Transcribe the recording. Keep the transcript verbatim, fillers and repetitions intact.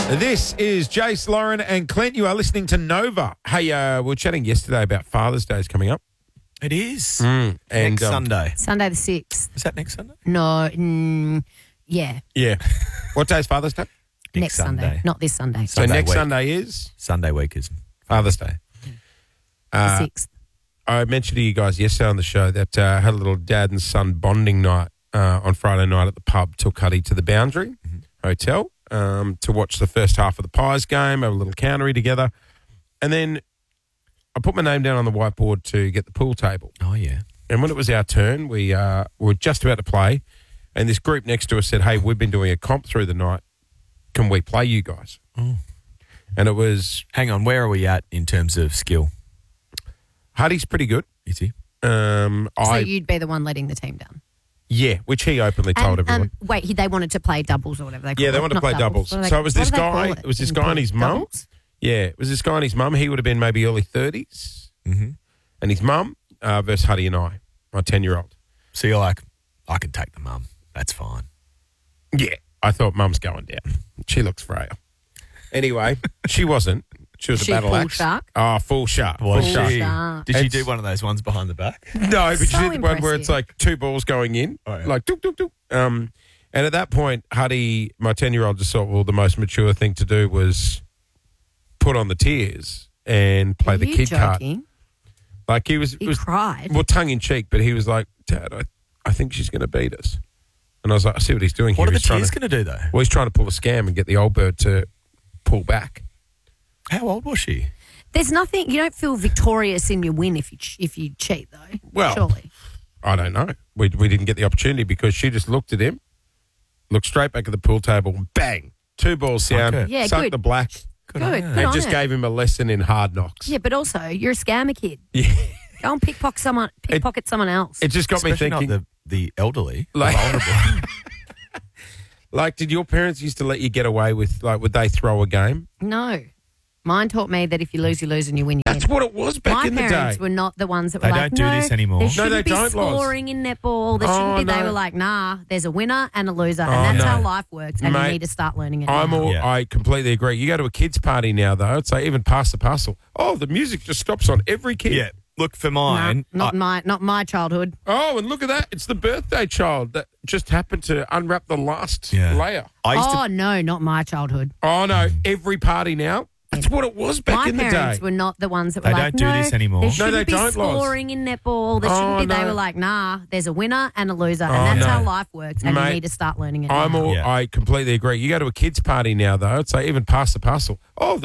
This is Jace, Lauren and Clint. You are listening to Nova. Hey, uh, we were chatting yesterday about Father's Day is coming up. It is. Mm, and, next um, Sunday. Sunday the sixth. Is that next Sunday? No, mm, yeah. Yeah. What day is Father's Day? Next, Next Sunday. Sunday. Not this Sunday. So Sunday next week. Sunday is Sunday week is. Father's Day. the Uh, sixth. I mentioned to you guys yesterday on the show that uh, I had a little dad and son bonding night uh, on Friday night at the pub. Took Huddy to the Boundary Mm-hmm. Hotel um, to watch the first half of the Pies game, have a little countery together. And then I put my name down on the whiteboard to get the pool table. Oh, yeah. And when it was our turn, we uh, were just about to play, and this group next to us said, hey, we've been doing a comp through the night. Can we play you guys? Oh. And it was, Hang on, where are we at in terms of skill? Huddy's pretty good. Is he? Um, So I you'd be the one letting the team down. Yeah, which he openly told And, everyone. um, wait, he, they wanted to play doubles or whatever they call Yeah, it. they wanted to Not play doubles. What do they- So it was what this do they call guy- it it was this in guy and pool? his mum. Doubles? Yeah, it was this guy and his mum. He would have been maybe early thirties. Mm-hmm. And his mum uh, versus Huddy and I, my ten-year-old. So you're like, I can take the mum. That's fine. Yeah, I thought mum's going down. She looks frail. Anyway, she wasn't. She was She a battle full axe. shark? Oh, full shark. Was full Full she? shark. Did she It's- do one of those ones behind the back? No, but she So did the one where it's impressive. like two balls going in, Oh, yeah. like dook, dook, dook. Um, and at that point, Huddy, my ten-year-old, just thought, well, the most mature thing to do was put on the tears and play Are the you kid card. joking? Like he was, it He was cried. well, tongue in cheek, but he was like, Dad, I, I think she's going to beat us. And I was like, I see what he's doing What here. are the He's trying tears to, going to do, though? well, he's trying to pull a scam and get the old bird to pull back. How old was she? There's nothing. You don't feel victorious in your win if you ch- if you cheat though. Well, surely. I don't know. We we didn't get the opportunity because she just looked at him, looked straight back at the pool table, and bang, two balls down, her. Yeah, sunk good. the black, Good, on good her. and on just her. gave him a lesson in hard knocks. Yeah, but also you're a scammer kid. Yeah. Go and pickpocket someone. Pickpocket someone else. It just got Especially me thinking, not the, the elderly, Like- the vulnerable. like, did your parents used to let you get away with, like, would they throw a game? no, mine taught me that if you lose, you lose, and you win, you That's win. what it was back My in the parents day. were not the ones that They were like, don't do no, this anymore. there No, shouldn't they be don't, Loz. scoring in netball. There shouldn't Oh, be. They no. were like, nah, there's a winner and a loser, Oh, and that's no. how life works, and Mate, you need to start learning it I'm now. all, Yeah. I completely agree. You go to a kid's party now, though, it's like even past the parcel. Oh, the music just stops on every kid. Yeah. Look, for Nah, mine, not I- my not my childhood. Oh, and look at that. It's the birthday child that just happened to unwrap the last Yeah. layer. I used Oh to. no, not my childhood. Oh, no. Every party now. That's what it was back My in the parents day. were not the ones that were They like, don't do no, this anymore. There No, shouldn't they be don't, Loz. scoring in netball. There shouldn't Oh, be. They no. were like, nah, there's a winner and a loser, Oh, and that's no. how life works, and Mate, you need to start learning it I'm now. all, Yeah. I completely agree. You go to a kid's party now, though, it's like even past the parcel. Oh,